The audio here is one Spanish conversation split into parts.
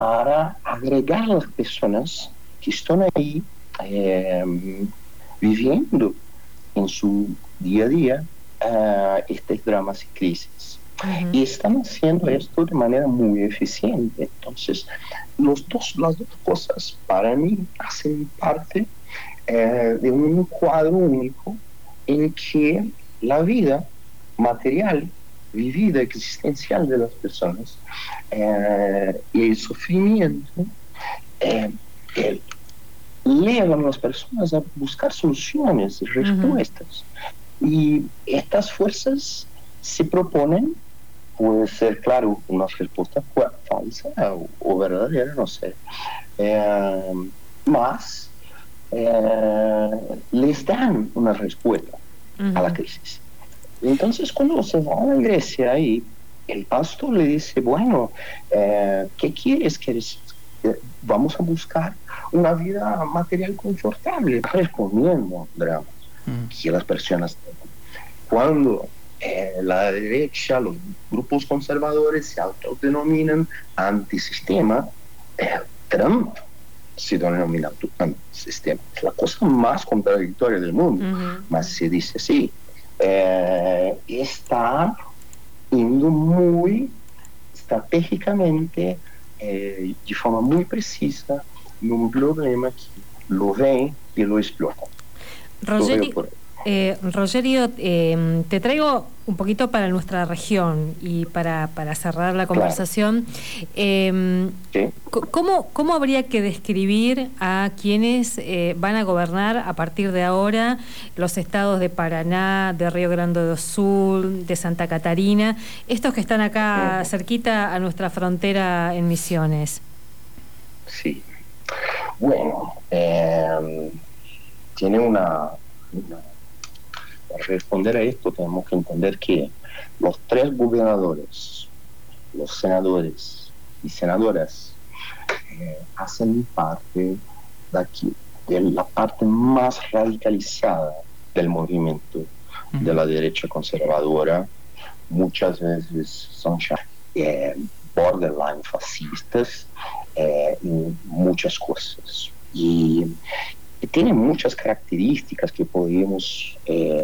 para agregar a las personas que están ahí viviendo en su día a día estos dramas y crisis. Y están haciendo esto de manera muy eficiente. Entonces, las dos cosas para mí hacen parte de un cuadro único en que la vida material, vivida, existencial de las personas y el sufrimiento llevan a las personas a buscar soluciones, respuestas. Y estas fuerzas se proponen, puede ser, claro, una respuesta falsa o verdadera, no sé, más les dan una respuesta a la crisis. Entonces, cuando se va a Grecia y el pastor le dice, bueno, ¿qué quieres? Vamos a buscar una vida material confortable, respondiendo dramas que las personas tienen. Cuando la derecha, los grupos conservadores se autodenominan antisistema, Trump se denomina antisistema. Es la cosa más contradictoria del mundo, mas se dice así. Está indo muy estratégicamente, de forma muy precisa, en un problema que lo ven y lo explotan. Rogerio, te traigo un poquito para nuestra región y para cerrar la conversación. Claro. ¿Sí? ¿Cómo habría que describir a quienes van a gobernar a partir de ahora los estados de Paraná, de Río Grande do Sul, de Santa Catarina, estos que están acá cerquita a nuestra frontera en Misiones? Sí. Bueno, tiene para responder a esto tenemos que entender que los tres gobernadores, los senadores y senadoras hacen parte de la parte más radicalizada del movimiento de la derecha conservadora. Muchas veces son borderline fascistas y muchas cosas. Y tiene muchas características que podemos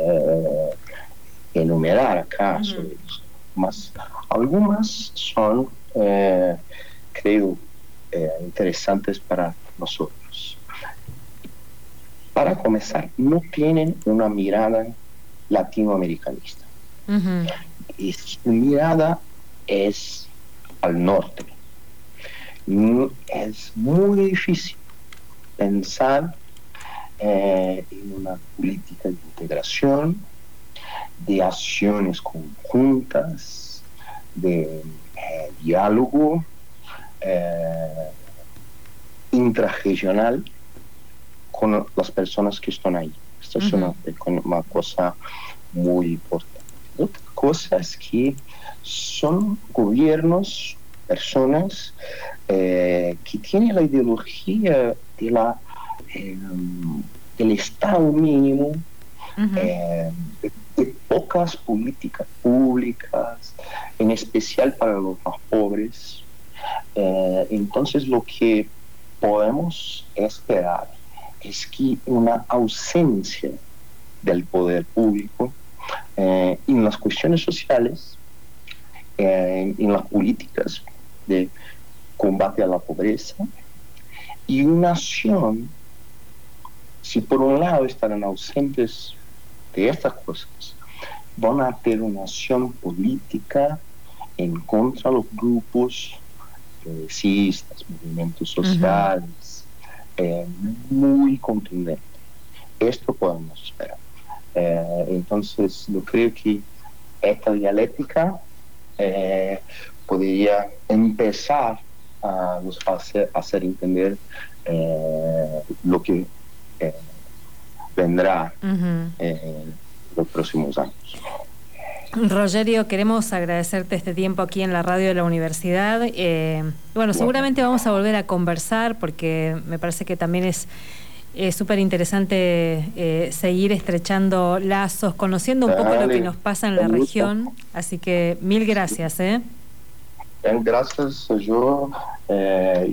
enumerar acá sobre eso. Mas algunas son, creo, interesantes para nosotros. Para comenzar, no tienen una mirada latinoamericanista. Y su mirada es al norte. Es muy difícil pensar en una política de integración, de acciones conjuntas, de diálogo intrarregional con las personas que están ahí. Esto es una cosa muy importante. Otra cosa es que son gobiernos, personas que tienen la ideología de del Estado mínimo, de pocas políticas públicas, en especial para los más pobres. Entonces lo que podemos esperar es que una ausencia del poder público en las cuestiones sociales, en las políticas de combate a la pobreza, y una acción, si por un lado estarán ausentes de estas cosas, van a tener una acción política en contra de los grupos progresistas, movimientos sociales, muy contundente. Esto podemos esperar. Entonces, yo creo que esta dialéctica podría empezar a hacer entender lo que vendrá en los próximos años. Rogerio, queremos agradecerte este tiempo aquí en la radio de la universidad. Bueno, seguramente vamos a volver a conversar porque me parece que también es súper interesante seguir estrechando lazos, conociendo un poco lo que nos pasa en la región. Así que mil gracias. Gracias, yo